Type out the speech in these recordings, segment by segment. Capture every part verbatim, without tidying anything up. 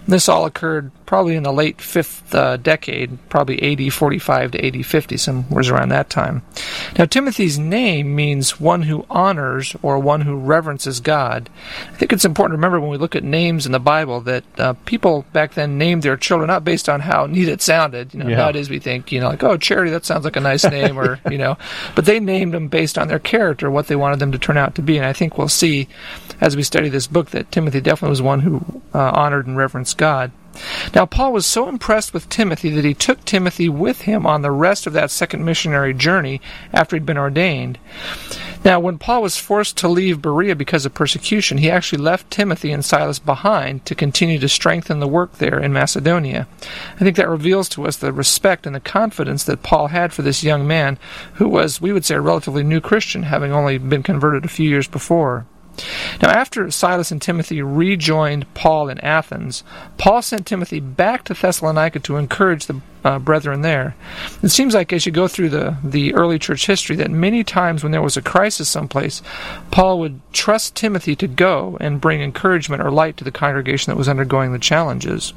This all occurred probably in the late fifth uh, decade, probably A D forty-five to A D fifty, somewhere around that time. Now, Timothy's name means one who honors or one who reverences God. I think it's important to remember when we look at names in the Bible that uh, people back then named their children not based on how neat it sounded. You know, yeah. Nowadays we think, you know, like, oh, Charity, that sounds like a nice name, or, you know, but they named them based on their character, what they wanted them to turn out to be. And I think we'll see as we study this book that Timothy definitely was one who uh, honored and reverenced God. Now, Paul was so impressed with Timothy that he took Timothy with him on the rest of that second missionary journey after he'd been ordained. Now, when Paul was forced to leave Berea because of persecution, he actually left Timothy and Silas behind to continue to strengthen the work there in Macedonia. I think that reveals to us the respect and the confidence that Paul had for this young man who was, we would say, a relatively new Christian, having only been converted a few years before. Now, after Silas and Timothy rejoined Paul in Athens, Paul sent Timothy back to Thessalonica to encourage the uh, brethren there. It seems like as you go through the, the early church history that many times when there was a crisis someplace, Paul would trust Timothy to go and bring encouragement or light to the congregation that was undergoing the challenges.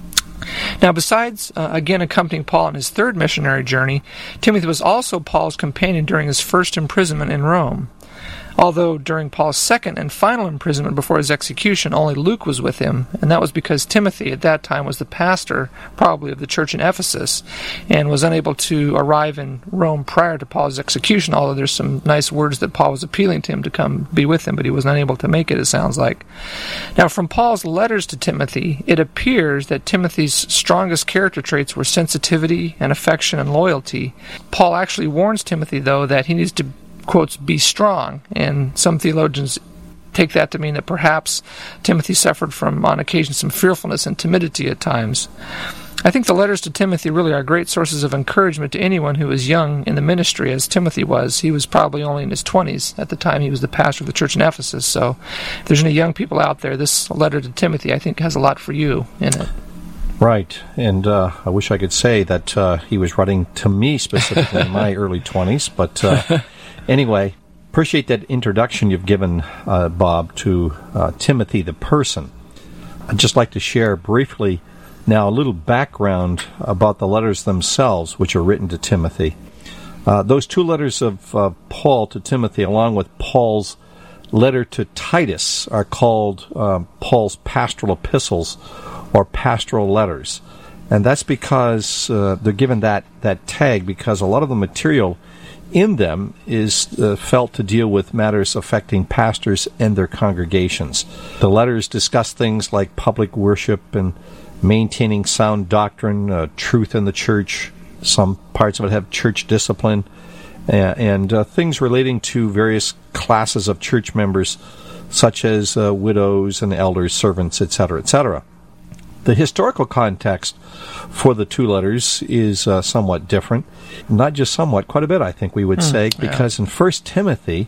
Now, besides, uh, again, accompanying Paul on his third missionary journey, Timothy was also Paul's companion during his first imprisonment in Rome. Although during Paul's second and final imprisonment before his execution, only Luke was with him, and that was because Timothy at that time was the pastor, probably, of the church in Ephesus, and was unable to arrive in Rome prior to Paul's execution, although there's some nice words that Paul was appealing to him to come be with him, but he was unable to make it, it sounds like. Now, from Paul's letters to Timothy, it appears that Timothy's strongest character traits were sensitivity and affection and loyalty. Paul actually warns Timothy, though, that he needs to, quotes, be strong, and some theologians take that to mean that perhaps Timothy suffered from, on occasion, some fearfulness and timidity at times. I think the letters to Timothy really are great sources of encouragement to anyone who is young in the ministry, as Timothy was. He was probably only in his twenties at the time he was the pastor of the church in Ephesus, so if there's any young people out there, this letter to Timothy, I think, has a lot for you in it. Right, and uh, I wish I could say that uh, he was writing to me specifically in my early twenties, but uh, anyway, appreciate that introduction you've given, uh, Bob, to uh, Timothy the person. I'd just like to share briefly now a little background about the letters themselves, which are written to Timothy. Uh, those two letters of uh, Paul to Timothy, along with Paul's letter to Titus, are called uh, Paul's pastoral epistles, or pastoral letters. And that's because uh, they're given that, that tag because a lot of the material in them is uh, felt to deal with matters affecting pastors and their congregations. The letters discuss things like public worship and maintaining sound doctrine, uh, truth in the church. Some parts of it have church discipline, and, and uh, things relating to various classes of church members, such as uh, widows and elders, servants, et cetera, et cetera. The historical context for the two letters is uh, somewhat different. Not just somewhat, quite a bit, I think we would mm, say, because yeah. in First Timothy,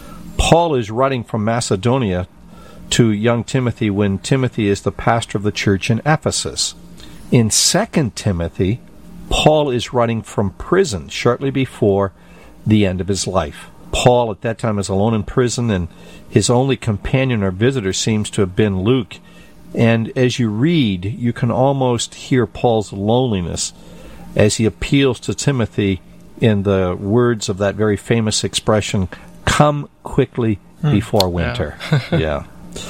Paul is writing from Macedonia to young Timothy when Timothy is the pastor of the church in Ephesus. In Second Timothy, Paul is writing from prison shortly before the end of his life. Paul at that time is alone in prison, and his only companion or visitor seems to have been Luke. And as you read, you can almost hear Paul's loneliness as he appeals to Timothy in the words of that very famous expression, "Come quickly before winter." Yeah. yeah.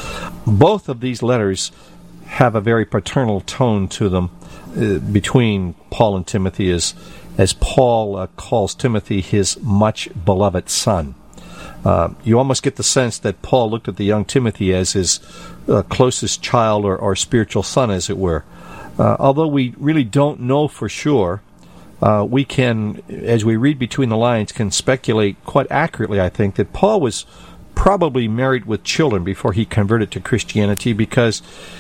Both of these letters have a very paternal tone to them uh, between Paul and Timothy, as, as Paul uh, calls Timothy his much-beloved son. Uh, you almost get the sense that Paul looked at the young Timothy as his uh, closest child or, or spiritual son, as it were. Uh, although we really don't know for sure, uh, we can, as we read between the lines, can speculate quite accurately, I think, that Paul was probably married with children before he converted to Christianity, because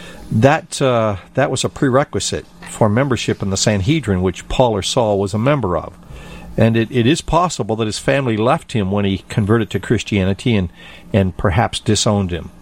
that uh, that was a prerequisite for membership in the Sanhedrin, which Paul or Saul was a member of. And it, it is possible that his family left him when he converted to Christianity and, and perhaps disowned him.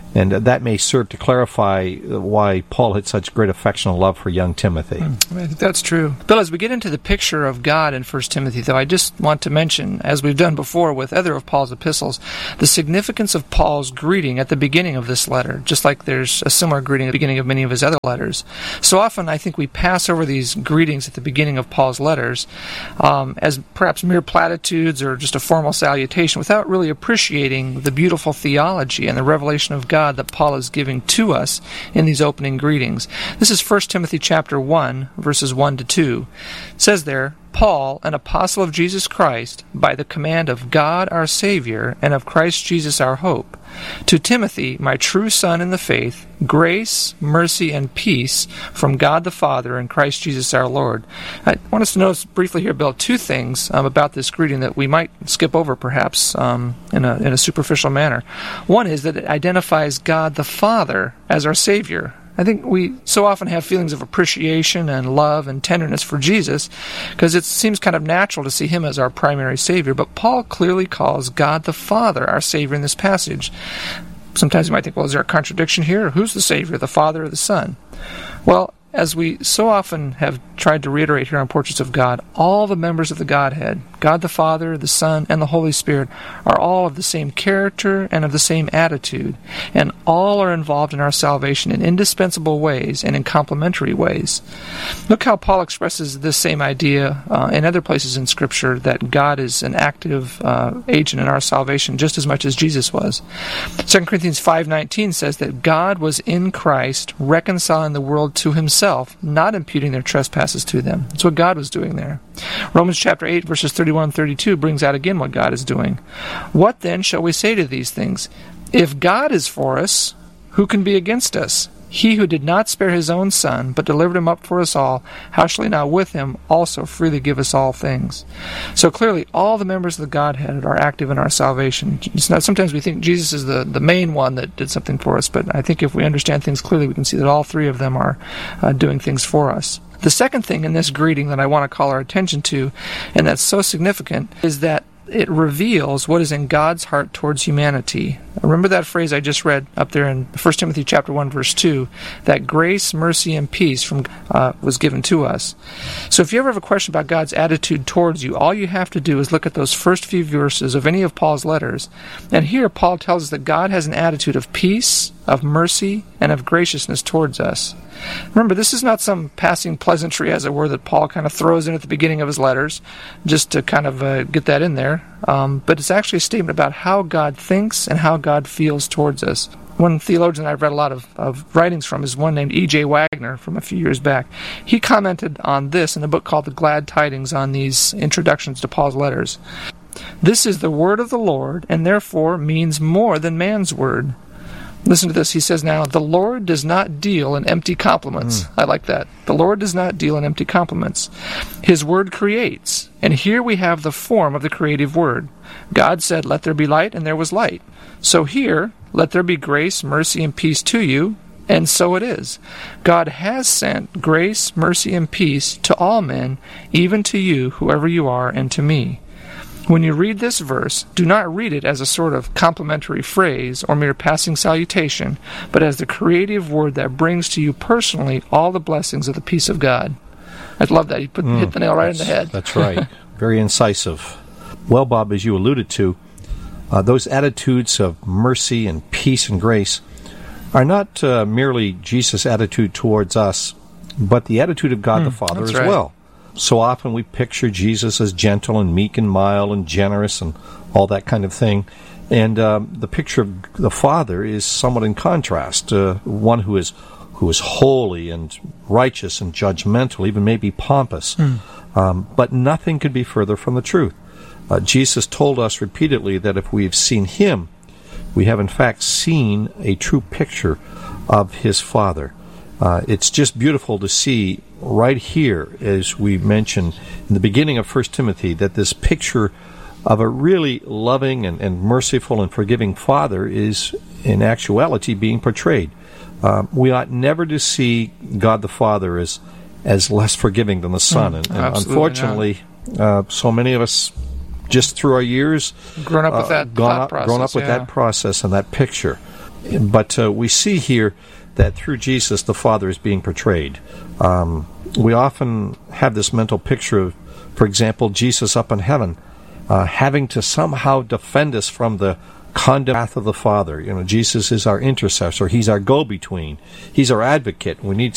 And uh, that may serve to clarify why Paul had such great affection and love for young Timothy. I think that's true. Bill, as we get into the picture of God in First Timothy, though, I just want to mention, as we've done before with other of Paul's epistles, the significance of Paul's greeting at the beginning of this letter, just like there's a similar greeting at the beginning of many of his other letters. So often I think we pass over these greetings at the beginning of Paul's letters um, as perhaps mere platitudes or just a formal salutation without really appreciating the beautiful theology and the revelation of God that Paul is giving to us in these opening greetings. This is First Timothy chapter one, verses one to two. It says there, Paul, an apostle of Jesus Christ, by the command of God our Savior, and of Christ Jesus our hope, to Timothy, my true son in the faith, grace, mercy, and peace from God the Father and Christ Jesus our Lord. I want us to notice briefly here, Bill, two things um, about this greeting that we might skip over perhaps um, in, a, in a superficial manner. One is that it identifies God the Father as our Savior. I think we so often have feelings of appreciation and love and tenderness for Jesus because it seems kind of natural to see him as our primary Savior, but Paul clearly calls God the Father our Savior in this passage. Sometimes you might think, well, is there a contradiction here? Who's the Savior, the Father or the Son? Well, as we so often have tried to reiterate here on Portraits of God, all the members of the Godhead, God the Father, the Son, and the Holy Spirit, are all of the same character and of the same attitude, and all are involved in our salvation in indispensable ways and in complementary ways. Look how Paul expresses this same idea uh, in other places in Scripture, that God is an active uh, agent in our salvation just as much as Jesus was. Second Corinthians five nineteen says that God was in Christ reconciling the world to himself, not imputing their trespasses to them. That's what God was doing there. Romans chapter eight, verses thirty-one and thirty-two brings out again what God is doing. What then shall we say to these things? If God is for us, who can be against us? He who did not spare his own Son, but delivered him up for us all, how shall he not with him also freely give us all things? So clearly, all the members of the Godhead are active in our salvation. It's not, sometimes we think Jesus is the, the main one that did something for us, but I think if we understand things clearly, we can see that all three of them are uh, doing things for us. The second thing in this greeting that I want to call our attention to, and that's so significant, is that it reveals what is in God's heart towards humanity. Remember that phrase I just read up there in First Timothy chapter one, verse two, that grace, mercy, and peace from uh, was given to us. So if you ever have a question about God's attitude towards you, all you have to do is look at those first few verses of any of Paul's letters. And here Paul tells us that God has an attitude of peace, of mercy, and of graciousness towards us. Remember, this is not some passing pleasantry, as it were, that Paul kind of throws in at the beginning of his letters, just to kind of uh, get that in there. Um, but it's actually a statement about how God thinks and how God feels towards us. One theologian I've read a lot of, of writings from is one named E J Wagner from a few years back. He commented on this in a book called The Glad Tidings on these introductions to Paul's letters. This is the word of the Lord, and therefore means more than man's word. Listen to this. He says now, the Lord does not deal in empty compliments. Mm. I like that. The Lord does not deal in empty compliments. His word creates. And here we have the form of the creative word. God said, let there be light, and there was light. So here, let there be grace, mercy, and peace to you, and so it is. God has sent grace, mercy, and peace to all men, even to you, whoever you are, and to me. When you read this verse, do not read it as a sort of complimentary phrase or mere passing salutation, but as the creative word that brings to you personally all the blessings of the peace of God. I love that. You put, mm, hit the nail right in the head. That's right. Very incisive. Well, Bob, as you alluded to, uh, those attitudes of mercy and peace and grace are not uh, merely Jesus' attitude towards us, but the attitude of God mm, the Father as right. well. So often we picture Jesus as gentle and meek and mild and generous and all that kind of thing. And um, the picture of the Father is somewhat in contrast. Uh, one who is who is holy and righteous and judgmental, even maybe pompous. Mm. Um, but nothing could be further from the truth. Uh, Jesus told us repeatedly that if we've seen Him, we have in fact seen a true picture of His Father. Uh, it's just beautiful to see right here, as we mentioned in the beginning of First Timothy, that this picture of a really loving and, and merciful and forgiving Father is in actuality being portrayed. Uh, we ought never to see God the Father as as less forgiving than the Son. Mm, and, and unfortunately, uh, so many of us, just through our years, grown up with that uh, gone thought up, process, grown up with yeah. that process and that picture. but uh, we see here that through Jesus, the Father is being portrayed. Um, we often have this mental picture of, for example, Jesus up in heaven, uh, having to somehow defend us from the condemned wrath of the Father. You know, Jesus is our intercessor. He's our go-between. He's our advocate. We need